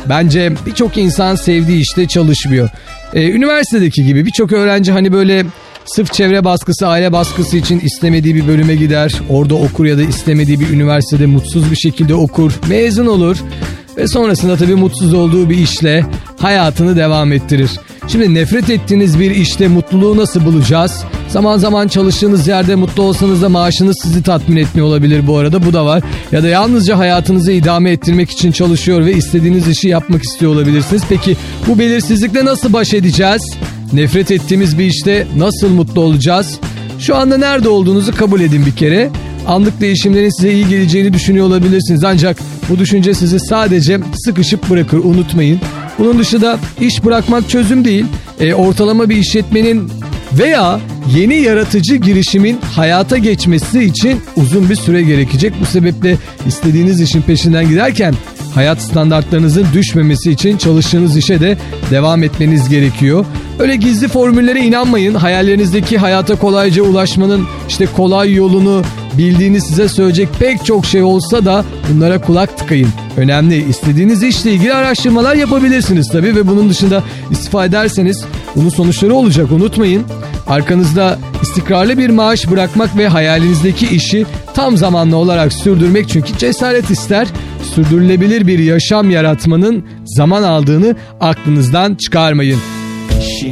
Bence birçok insan sevdiği işte çalışmıyor. Üniversitedeki gibi birçok öğrenci hani böyle sırf çevre baskısı, aile baskısı için istemediği bir bölüme gider. Orada okur ya da istemediği bir üniversitede mutsuz bir şekilde okur. Mezun olur ve sonrasında tabii mutsuz olduğu bir işle hayatını devam ettirir. Şimdi nefret ettiğiniz bir işte mutluluğu nasıl bulacağız? Zaman zaman çalıştığınız yerde mutlu olsanız da maaşınız sizi tatmin etmiyor olabilir bu arada. Bu da var. Ya da yalnızca hayatınızı idame ettirmek için çalışıyor ve istediğiniz işi yapmak istiyor olabilirsiniz. Peki bu belirsizlikle nasıl baş edeceğiz? Nefret ettiğimiz bir işte nasıl mutlu olacağız? Şu anda nerede olduğunuzu kabul edin bir kere. Anlık değişimlerin size iyi geleceğini düşünüyor olabilirsiniz. Ancak bu düşünce sizi sadece sıkışıp bırakır, unutmayın. Bunun dışında iş bırakmak çözüm değil. Ortalama bir işletmenin veya yeni yaratıcı girişimin hayata geçmesi için uzun bir süre gerekecek. Bu sebeple istediğiniz işin peşinden giderken hayat standartlarınızın düşmemesi için çalıştığınız işe de devam etmeniz gerekiyor. Öyle gizli formüllere inanmayın. Hayallerinizdeki hayata kolayca ulaşmanın işte kolay yolunu bildiğiniz size söyleyecek pek çok şey olsa da bunlara kulak tıkayın. Önemli, istediğiniz işle ilgili araştırmalar yapabilirsiniz tabii ve bunun dışında istifa ederseniz bunun sonuçları olacak, unutmayın. Arkanızda istikrarlı bir maaş bırakmak ve hayalinizdeki işi tam zamanlı olarak sürdürmek çünkü cesaret ister. Sürdürülebilir bir yaşam yaratmanın zaman aldığını aklınızdan çıkarmayın.